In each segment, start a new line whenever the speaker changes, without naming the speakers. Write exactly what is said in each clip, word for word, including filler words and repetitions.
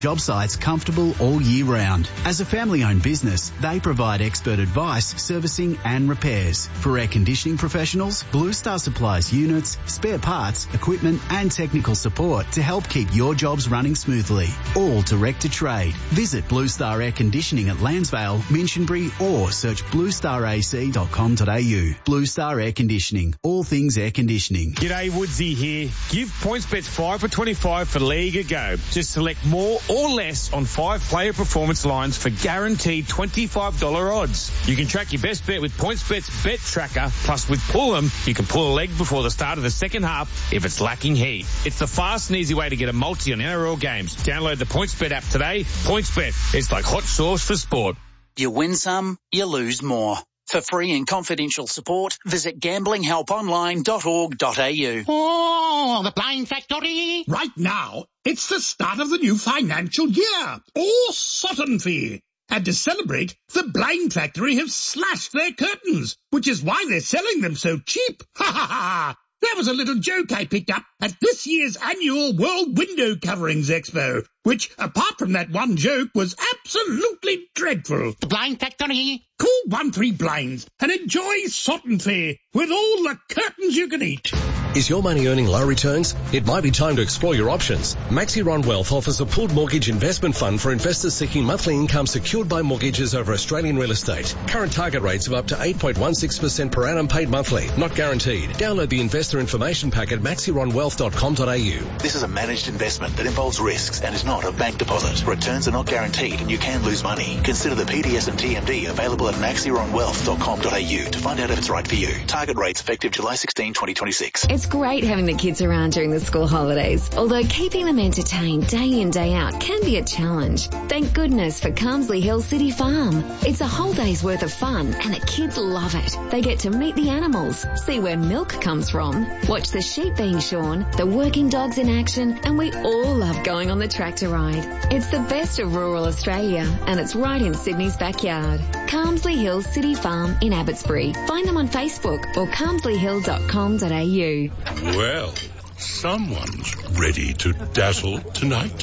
Job sites comfortable all year round. As a family-owned business, they provide expert advice, servicing and repairs. For air conditioning professionals, Blue Star supplies units, spare parts, equipment and technical support to help keep your jobs running smoothly. All direct to trade. Visit Blue Star Air Conditioning at Lansvale, Minchinbury or search blue star a c dot com dot a u. Blue Star Air Conditioning. All things air conditioning.
G'day, Woodsy here. Give PointsBet five for twenty-five for League a go. Just select more or less on five player performance lines for guaranteed twenty-five dollars odds. You can track your best bet with PointsBet's Bet Tracker. Plus, with Pull 'em, you can pull a leg before the start of the second half if it's lacking heat. It's the fast and easy way to get a multi on N R L games. Download the PointsBet app today. PointsBet, it's like hot sauce for sport.
You win some, you lose more. For free and confidential support, visit gambling help online dot org dot a u.
Oh, the Blind Factory! Right now, it's the start of the new financial year. Oh, Sutton Fee. And to celebrate, the Blind Factory have slashed their curtains, which is why they're selling them so cheap. Ha ha ha! That was a little joke I picked up at this year's annual World Window Coverings Expo, which, apart from that one joke, was absolutely dreadful. The Blind Factory. Call one three blinds and enjoy Sutton Fair with all the curtains you can eat.
Is your money earning low returns? It might be time to explore your options. Maxiron Wealth offers a pooled mortgage investment fund for investors seeking monthly income secured by mortgages over Australian real estate. Current target rates of up to eight point one six percent per annum paid monthly, not guaranteed. Download the investor information pack at maxiron wealth dot com dot a u.
This is a managed investment that involves risks and is not a bank deposit. Returns are not guaranteed and you can lose money. Consider the P D S and T M D available at maxiron wealth dot com dot a u to find out if it's right for you. Target rates effective July sixteenth, twenty twenty-six.
It's great having the kids around during the school holidays, although keeping them entertained day in, day out can be a challenge. Thank goodness for Carmsley Hill City Farm. It's a whole day's worth of fun and the kids love it. They get to meet the animals, see where milk comes from, watch the sheep being shorn, the working dogs in action, and we all love going on the tractor ride. It's the best of rural Australia and it's right in Sydney's backyard. Carmsley Hill City Farm in Abbotsbury. Find them on Facebook or carmsley hill dot com dot a u.
Well, someone's ready to dazzle tonight.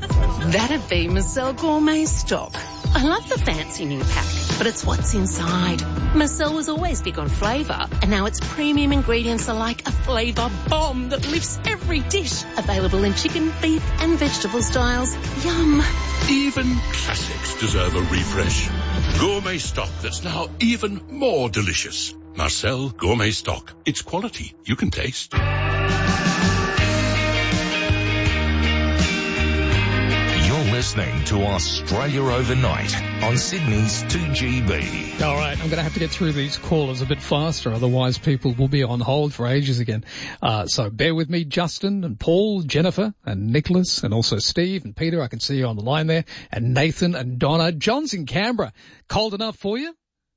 That'd be Marcel Gourmet Stock. I love the fancy new pack, but it's what's inside. Marcel was always big on flavour, and now its premium ingredients are like a flavour bomb that lifts every dish. Available in chicken, beef and vegetable styles. Yum.
Even classics deserve a refresh. Gourmet Stock that's now even more delicious. Marcel Gourmet Stock. It's quality you can taste.
Listening to Australia Overnight on Sydney's two G B.
All right, I'm going to have to get through these callers a bit faster, otherwise people will be on hold for ages again. Uh, so bear with me, Justin and Paul, Jennifer and Nicholas and also Steve and Peter. I can see you on the line there. And Nathan and Donna. John's in Canberra. Cold enough for you?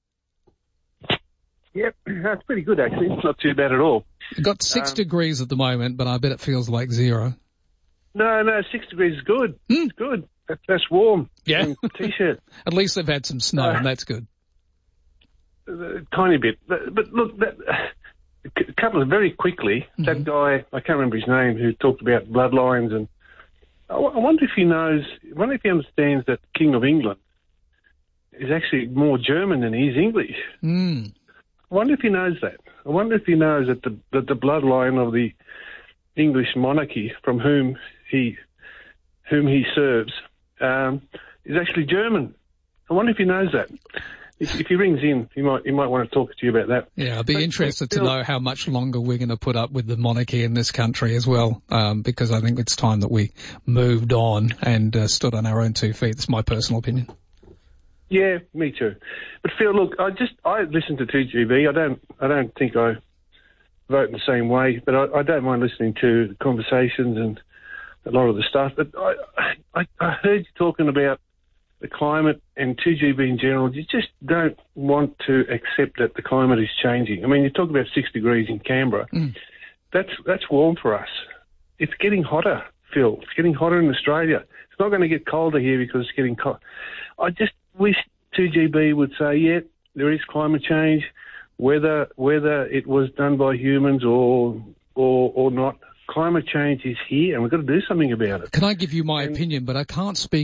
Yep, that's pretty good actually. It's not too bad at all.
We've got six um, degrees at the moment, but I bet it feels like zero.
No, no, six degrees is good. Mm. It's good. That's, that's warm.
Yeah.
T-shirt.
At least they've had some snow, uh, and that's good.
A tiny bit. But, but look, that, a couple of very quickly, mm-hmm. that guy, I can't remember his name, who talked about bloodlines, and I, I wonder if he knows, I wonder if he understands that the King of England is actually more German than he is English.
Mm.
I wonder if he knows that. I wonder if he knows that the, that the bloodline of the English monarchy from whom he whom he serves um, is actually German. I wonder if he knows that. If, if he rings in, he might he might want to talk to you about that.
Yeah, I'd be but, interested to know how much longer we're going to put up with the monarchy in this country as well, um, because I think it's time that we moved on and uh, stood on our own two feet. That's my personal opinion.
Yeah, me too. But Phil, look, I just I listen to two G B. I don't I don't think I vote in the same way, but I, I don't mind listening to the conversations and a lot of the stuff. But I, I, I heard you talking about the climate and two G B in general. You just don't want to accept that the climate is changing. I mean, you talk about six degrees in Canberra.
Mm.
That's that's warm for us. It's getting hotter, Phil. It's getting hotter in Australia. It's not going to get colder here because it's getting cold. I just wish two G B would say, yeah, there is climate change. Whether whether it was done by humans or or or not, climate change is here and we've got to do something about it.
Can I give you my and, opinion, but I can't speak